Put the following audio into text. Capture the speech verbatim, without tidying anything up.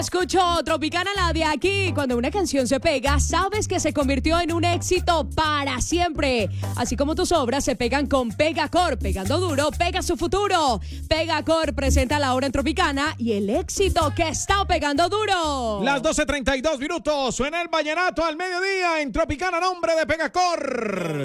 Escucho Tropicana, la de aquí. Cuando una canción se pega, sabes que se convirtió en un éxito para siempre. Así como tus obras se pegan con Pegacor. Pegando duro, pega su futuro. Pegacor presenta la hora en Tropicana y el éxito que está pegando duro. Las doce treinta y dos minutos. Suena el vallenato al mediodía en Tropicana, nombre de Pegacor.